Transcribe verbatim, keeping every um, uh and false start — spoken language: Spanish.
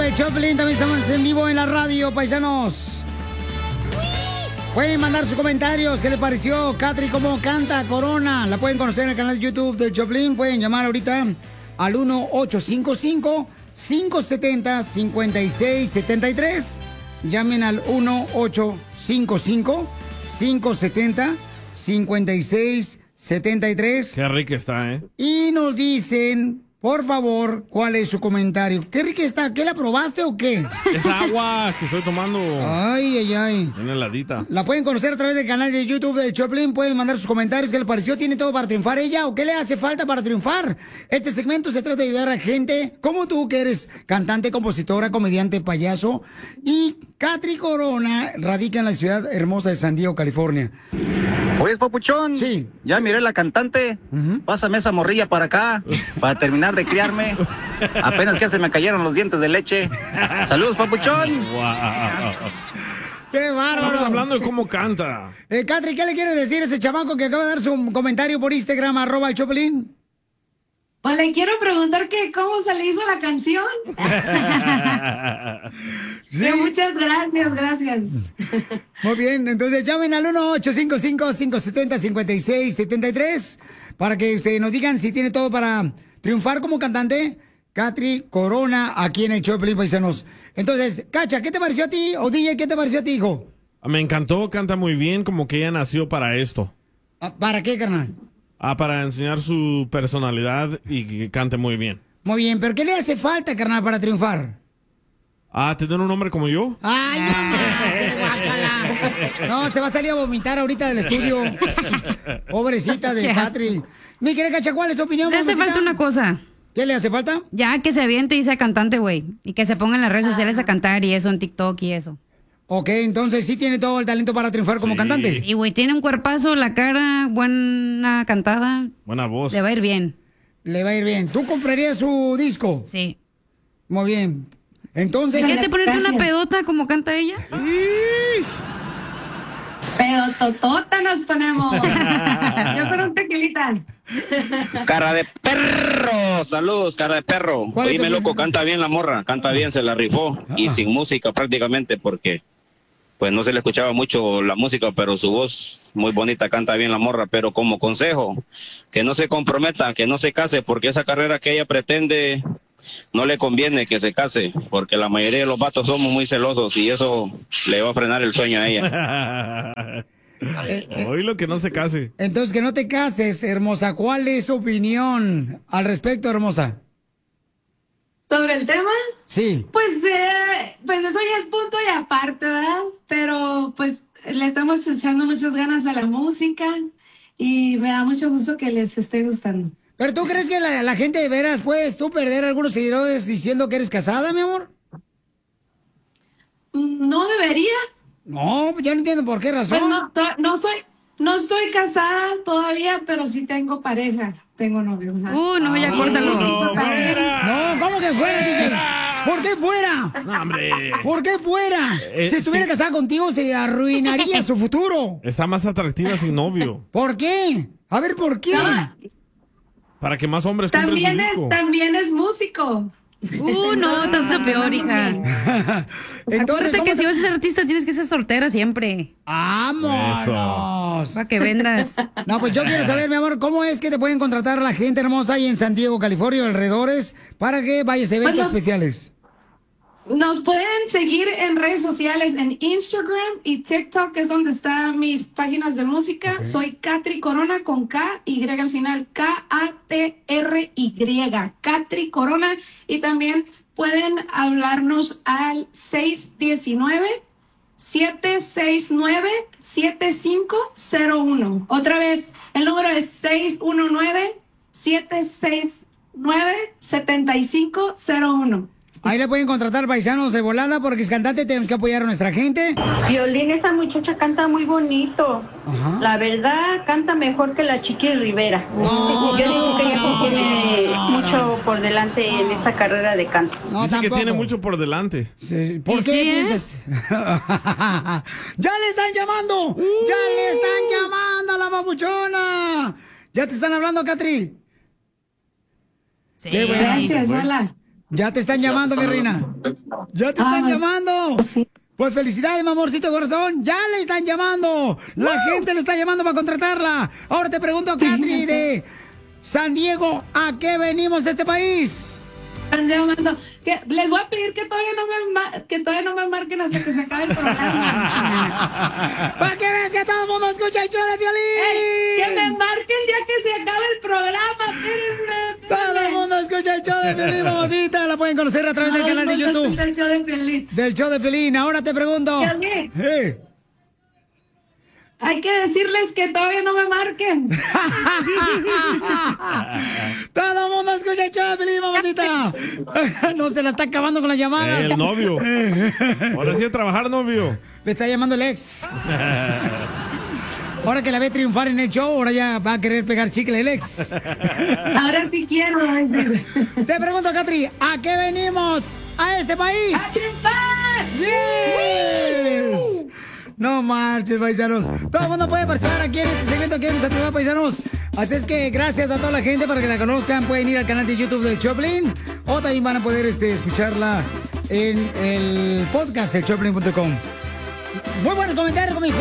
de Choplin. También estamos en vivo en la radio, paisanos. Pueden mandar sus comentarios. ¿Qué les pareció Katry cómo canta Corona? La pueden conocer en el canal de YouTube de Choplin. Pueden llamar ahorita al uno ocho cinco cinco, cinco siete cero, cinco seis siete tres. Llamen al uno ocho cinco cinco, cinco siete cero, cinco seis siete tres. Qué rica está, ¿eh? Y nos dicen, por favor, cuál es su comentario. ¿Qué rica está? ¿Qué la probaste o qué? Esta agua que estoy tomando. Ay, ay, ay. Una heladita. La pueden conocer a través del canal de YouTube de Choplin. Pueden mandar sus comentarios. ¿Qué les pareció? ¿Tiene todo para triunfar ella? ¿O qué le hace falta para triunfar? Este segmento se trata de ayudar a gente como tú, que eres cantante, compositora, comediante, payaso. Y Katry Corona radica en la ciudad hermosa de San Diego, California. Oye, papuchón. Sí. Ya miré la cantante. Uh-huh. Pásame esa morrilla para acá, para terminar de criarme. Apenas que se me cayeron los dientes de leche. Saludos, papuchón. Wow. ¡Qué bárbaro! Estamos hablando de cómo canta. Eh, Katry, ¿qué le quiere decir a ese chamaco que acaba de dar su comentario por Instagram, arroba el Choplin? Pues le quiero preguntar que cómo se le hizo la canción. Sí. Sí, muchas gracias, gracias. Muy bien, entonces llamen al uno ocho cinco cinco, cinco siete cero, cinco seis siete tres para que este, nos digan si tiene todo para triunfar como cantante. Katry Corona, aquí en el Choplin, paisanos. Entonces, Cacha, ¿qué te pareció a ti? O D J, ¿qué te pareció a ti, hijo? Me encantó, canta muy bien, como que ella nació para esto. ¿Para qué, carnal? Ah, para enseñar su personalidad y que cante muy bien. Muy bien, pero ¿qué le hace falta, carnal, para triunfar? Ah, ¿tener un hombre como yo? ¡Ay, mamá! ¡Qué guácala! No, se va a salir a vomitar ahorita del estudio. Pobrecita de Katry. Mi querida Cacha, ¿cuál es tu opinión? Le hace falta una cosa. ¿Qué le hace falta? Ya, que se aviente y sea cantante, güey. Y que se ponga en las redes sociales a cantar y eso, en TikTok y eso. Ok, entonces sí tiene todo el talento para triunfar como Sí. cantante. Sí, güey, tiene un cuerpazo, la cara, buena cantada. Buena voz. Le va a ir bien. Le va a ir bien. ¿Tú comprarías su disco? Sí. Muy bien. Entonces... Fíjate ponerte una pedota como canta ella. Pedototota nos ponemos. Yo con un tequilita. Cara de perro, saludos, cara de perro. Oíme, loco, canta bien la morra, canta bien, se la rifó. Ah. Y sin música prácticamente, porque pues no se le escuchaba mucho la música, pero su voz muy bonita, canta bien la morra. Pero como consejo, que no se comprometa, que no se case, porque esa carrera que ella pretende no le conviene que se case, porque la mayoría de los vatos somos muy celosos y eso le va a frenar el sueño a ella. Eh, eh, Oí lo que no se case. Entonces, que no te cases, hermosa. ¿Cuál es su opinión al respecto, hermosa? ¿Sobre el tema? Sí. Pues, eh, pues eso ya es punto y aparte, ¿verdad? Pero pues le estamos echando muchas ganas a la música y me da mucho gusto que les esté gustando. ¿Pero tú crees que la, la gente de veras puedes tú perder algunos seguidores diciendo que eres casada, mi amor? No debería. No, pues ya no entiendo por qué razón. Pues no, no soy, no estoy casada todavía, pero sí tengo pareja, tengo novio. Uh, no, ya córtalo. No, no, ¿cómo que fuera, D J? ¿Por qué fuera? No, hombre. ¿Por qué fuera? Eh, si estuviera sí. casada contigo, se arruinaría su futuro. Está más atractiva sin novio. ¿Por qué? A ver, ¿por qué? No. Para que más hombres compren su También disco. es, también es músico. Uh, no, estás peor, hija. Entonces, Acuérdate ¿cómo que se- si vas a ser artista tienes que ser soltera siempre. ¡Vámonos! Para que vendas. No, pues yo quiero saber, mi amor, ¿cómo es que te pueden contratar la gente hermosa ahí en San Diego, California, alrededores, para que vayas a eventos Bueno, especiales? Nos pueden seguir en redes sociales, en Instagram y TikTok, que es donde están mis páginas de música. Okay. Soy Katry Corona con K, Y al final, K A T R Y, Katry Corona. Y también pueden hablarnos al seis uno nueve, siete seis nueve, siete cinco cero uno. Otra vez, el número es seis uno nueve, siete seis nueve, siete cinco cero uno. Ahí le pueden contratar paisanos de volada porque es cantante, tenemos que apoyar a nuestra gente. Violín, esa muchacha canta muy bonito. Ajá. La verdad, canta mejor que la Chiqui Rivera. No, Yo no, digo que ella no, tiene no, mucho no. por delante en esa carrera de canto. No, Dice tampoco. que tiene mucho por delante. Sí. ¿Por qué sí, piensas? ¿Eh? ¡Ya le están llamando! Uh. ¡Ya le están llamando a la babuchona! ¿Ya te están hablando, Katry? Sí. Qué bueno. Gracias, hola. Ya te están llamando, mi reina. Ya te están Ay, llamando. sí. Pues felicidades, mi amorcito corazón. Ya le están llamando. La ¡Woo! gente le está llamando para contratarla. Ahora te pregunto, Catri, Sí. de San Diego, ¿a qué venimos de este país? Mando, que les voy a pedir que todavía no me ma- que todavía no me marquen hasta que se acabe el programa. Para que veas que todo el mundo escucha el show de Piolín. Ey, que me marquen ya que se acabe el programa. Espérenme, espérenme. Todo el mundo escucha el show de Piolín, mamacita. La pueden conocer a través del Todo el canal de mundo YouTube. escucha el show de Piolín. Del show de Piolín. Ahora te pregunto. Piolín. Eh. Hay que decirles que todavía no me marquen. Todo el mundo escucha el show de Piolín, mamacita. No se la está acabando con las llamadas. El novio. Ahora sí a trabajar, novio. Le está llamando el ex. Ahora que la ve triunfar en el show, ahora ya va a querer pegar chicle el ex. Ahora sí quiero. Te pregunto, Catri, ¿a qué venimos a este país? ¡A triunfar! ¡Yes! No marches, paisanos. Todo el mundo puede participar aquí en este segmento aquí en Nuestra Tribu, paisanos. Así es que gracias a toda la gente para que la conozcan. Pueden ir al canal de YouTube del Choplin o también van a poder este, escucharla en el podcast del Choplin punto com. Muy buenos comentarios con mi